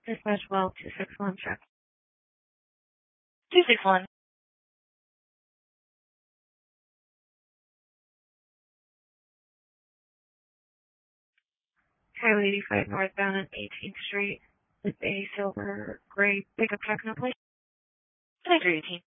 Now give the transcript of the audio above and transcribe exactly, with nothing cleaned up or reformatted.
Dispatch well, two six one, check. two six one. Highway eighty-five northbound at eighteenth Street with a silver gray pickup truck in a place. Thank you, eighteen.